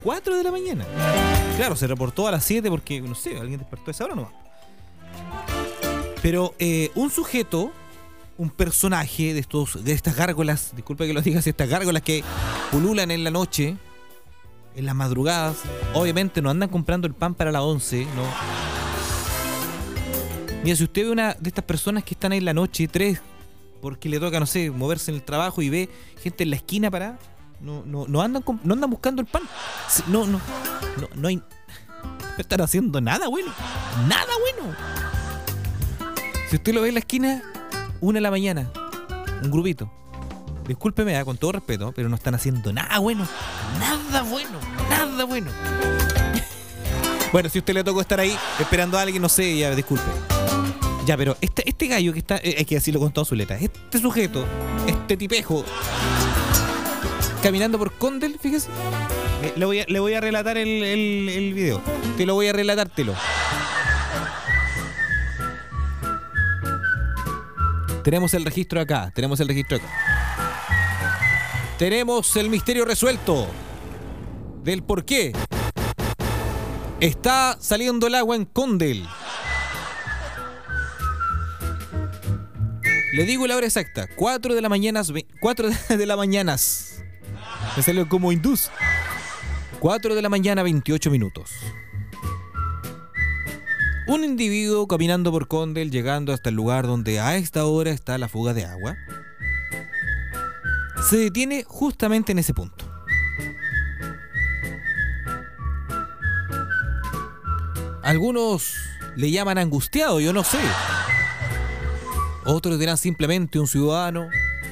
4 de la mañana. Claro, se reportó a las 7 porque, no sé, alguien despertó a esa hora nomás. Pero un sujeto, un personaje de estas gárgolas, disculpe que lo diga, estas gárgolas que pululan en la noche, en las madrugadas, obviamente no andan comprando el pan para las 11, no. Mira, si usted ve una de estas personas que están ahí en la noche, 3, porque le toca, no sé, moverse en el trabajo y ve gente en la esquina parada, no andan buscando el pan. No hay. No están haciendo nada bueno. Nada bueno. Si usted lo ve en la esquina, 1 de la mañana, un grupito. Discúlpeme, con todo respeto, pero no están haciendo nada bueno. Nada bueno. Nada bueno. Bueno, si a usted le tocó estar ahí esperando a alguien, no sé, ya, disculpe. Ya, pero este gallo que está, hay que decirlo con toda su letra, este sujeto, este tipejo, caminando por Condel, fíjese, le voy a relatar el video. Te lo voy a relatártelo. Tenemos el registro acá, tenemos el misterio resuelto del por qué está saliendo el agua en Condel. Le digo la hora exacta, 4 de la mañana. Me salió como hindús. 4 de la mañana, 28 minutos. Un individuo caminando por Condel, llegando hasta el lugar donde a esta hora está la fuga de agua, se detiene justamente en ese punto. Algunos le llaman angustiado, yo no sé. Otros dirán simplemente un ciudadano,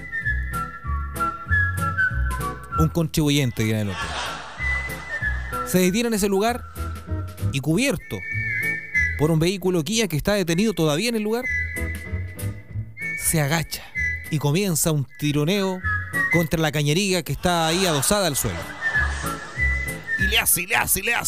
un contribuyente, dirán el otro. Se detiene en ese lugar y, cubierto por un vehículo Kia que está detenido todavía en el lugar, se agacha y comienza un tironeo contra la cañería que está ahí adosada al suelo. Y le hace